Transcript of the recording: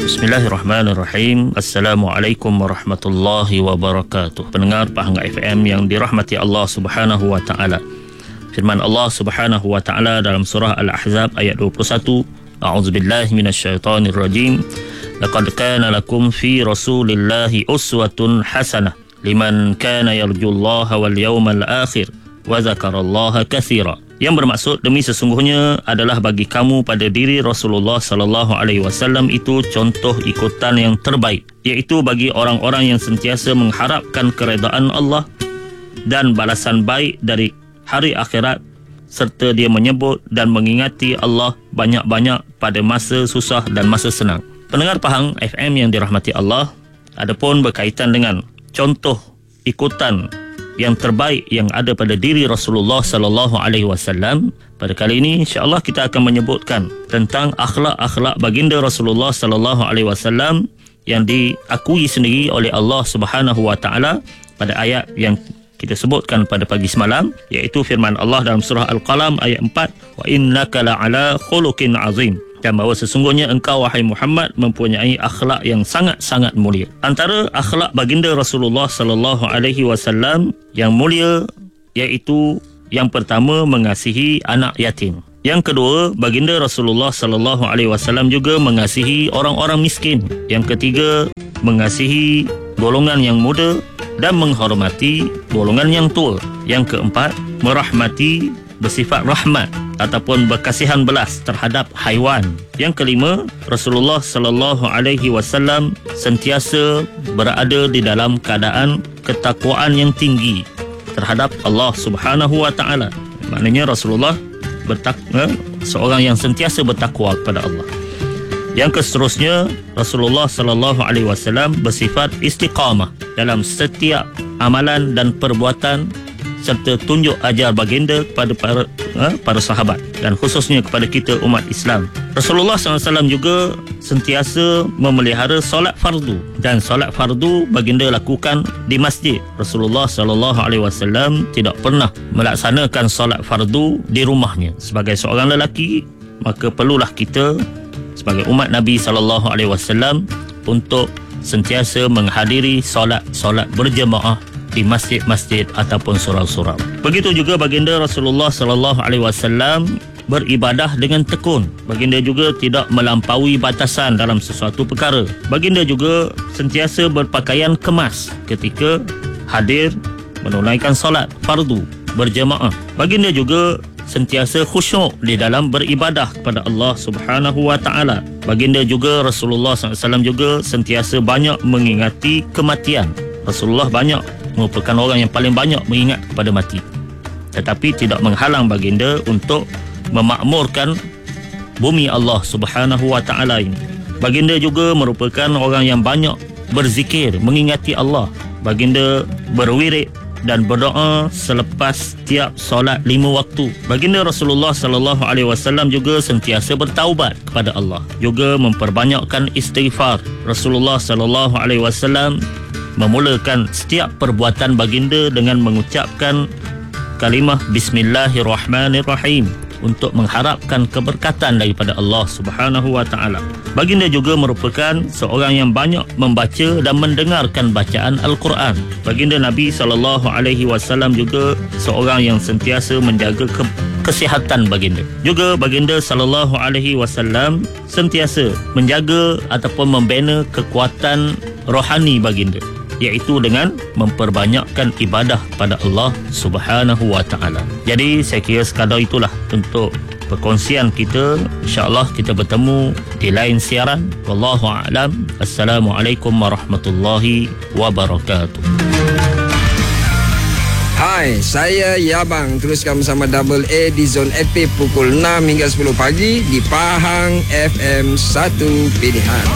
Bismillahirrahmanirrahim. Assalamualaikum warahmatullahi wabarakatuh. Pendengar Pahang FM yang dirahmati Allah Subhanahu wa taala. Firman Allah Subhanahu wa taala dalam surah Al-Ahzab ayat 21, A'udzubillahi minasyaitonir rajim. Laqad kana lakum fi Rasulillahi uswatun hasanah liman kana yarjullaha wal yawmal akhir wa dzakarallaha katsira. Yang bermaksud, demi sesungguhnya adalah bagi kamu pada diri Rasulullah sallallahu alaihi wasallam itu contoh ikutan yang terbaik, iaitu bagi orang-orang yang sentiasa mengharapkan keredaan Allah dan balasan baik dari hari akhirat, serta dia menyebut dan mengingati Allah banyak-banyak pada masa susah dan masa senang. Pendengar Pahang FM yang dirahmati Allah, adapun berkaitan dengan contoh ikutan yang terbaik yang ada pada diri Rasulullah sallallahu alaihi wasallam, pada kali ini insya-Allah kita akan menyebutkan tentang akhlak-akhlak baginda Rasulullah sallallahu alaihi wasallam yang diakui sendiri oleh Allah Subhanahu wa taala pada ayat yang kita sebutkan pada pagi semalam, iaitu firman Allah dalam surah Al-Qalam ayat 4, wa innaka la'ala khuluqin azim, dan bahawa sesungguhnya engkau wahai Muhammad mempunyai akhlak yang sangat-sangat mulia. Antara akhlak baginda Rasulullah sallallahu alaihi wasallam yang mulia iaitu yang pertama, mengasihi anak yatim. Yang kedua, baginda Rasulullah sallallahu alaihi wasallam juga mengasihi orang-orang miskin. Yang ketiga, mengasihi golongan yang muda dan menghormati golongan yang tua. Yang keempat, merahmati, bersifat rahmat ataupun berkasihan belas terhadap haiwan. Yang kelima, Rasulullah sallallahu alaihi wasallam sentiasa berada di dalam keadaan ketakwaan yang tinggi terhadap Allah Subhanahu wa taala. Maknanya Rasulullah seorang yang sentiasa bertakwa kepada Allah. Yang seterusnya, Rasulullah sallallahu alaihi wasallam bersifat istiqamah dalam setiap amalan dan perbuatan, serta tunjuk ajar baginda kepada para sahabat dan khususnya kepada kita umat Islam. Rasulullah SAW juga sentiasa memelihara solat fardu, dan solat fardu baginda lakukan di masjid. Rasulullah SAW tidak pernah melaksanakan solat fardu di rumahnya. Sebagai seorang lelaki, maka perlulah kita sebagai umat Nabi SAW untuk sentiasa menghadiri solat berjemaah di masjid-masjid ataupun surau-surau. Begitu juga baginda Rasulullah sallallahu alaihi wasallam beribadah dengan tekun. Baginda juga tidak melampaui batasan dalam sesuatu perkara. Baginda juga sentiasa berpakaian kemas ketika hadir menunaikan solat fardu berjemaah. Baginda juga sentiasa khusyuk di dalam beribadah kepada Allah Subhanahu wa taala. Baginda juga Rasulullah SAW juga sentiasa banyak mengingati kematian. Rasulullah merupakan orang yang paling banyak mengingat kepada mati, tetapi tidak menghalang baginda untuk memakmurkan bumi Allah Subhanahu wa taala ini. Baginda juga merupakan orang yang banyak berzikir, mengingati Allah. Baginda berwirid dan berdoa selepas tiap solat 5 waktu. Baginda Rasulullah sallallahu alaihi wasallam juga sentiasa bertaubat kepada Allah, juga memperbanyakkan istighfar. Rasulullah sallallahu alaihi wasallam memulakan setiap perbuatan baginda dengan mengucapkan kalimah Bismillahirrahmanirrahim untuk mengharapkan keberkatan daripada Allah Subhanahu wa taala. Baginda juga merupakan seorang yang banyak membaca dan mendengarkan bacaan Al-Quran. Baginda Nabi sallallahu alaihi wasallam juga seorang yang sentiasa menjaga kesihatan baginda. Juga baginda sallallahu alaihi wasallam sentiasa menjaga ataupun membina kekuatan rohani baginda, iaitu dengan memperbanyakkan ibadah kepada Allah Subhanahu wa taala. Jadi saya kira sekadar itulah untuk perkongsian kita. InsyaAllah kita bertemu di lain siaran. Wallahu a'lam. Assalamualaikum warahmatullahi wabarakatuh. Hai, saya Yabang. Teruskan bersama Double A di Zon FP pukul 6 hingga 10 pagi di Pahang FM 1 Pilihan.